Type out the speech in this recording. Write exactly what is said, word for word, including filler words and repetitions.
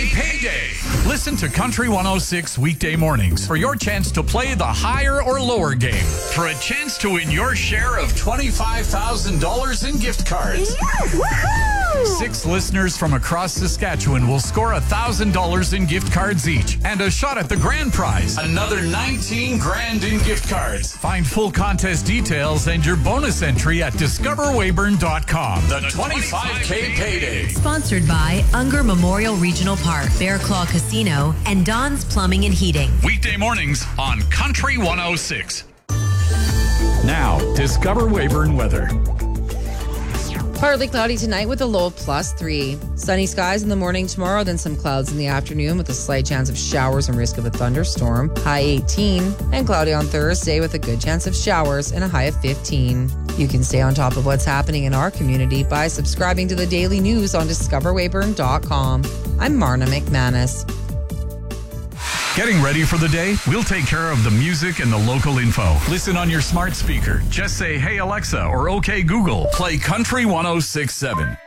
Payday. Listen to Country one oh six weekday mornings for your chance to play the higher or lower game for a chance to win your share of twenty-five thousand dollars in gift cards. Woohoo! Six listeners from across Saskatchewan will score one thousand dollars in gift cards each and a shot at the grand prize, another nineteen grand in gift cards. Find full contest details and your bonus entry at discover weyburn dot com. The twenty-five K Payday. Sponsored by Unger Memorial Regional Park, Bear Claw Casino, and Don's Plumbing and Heating. Weekday mornings on Country one oh six. Now, Discover Weyburn weather. Partly cloudy tonight with a low of plus three. Sunny skies in the morning tomorrow, then some clouds in the afternoon with a slight chance of showers and risk of a thunderstorm. High eighteen. And cloudy on Thursday with a good chance of showers and a high of fifteen. You can stay on top of what's happening in our community by subscribing to the daily news on discover weyburn dot com. I'm Marna McManus. Getting ready for the day? We'll take care of the music and the local info. Listen on your smart speaker. Just say, "Hey Alexa," or "Okay Google." Play Country one oh six point seven.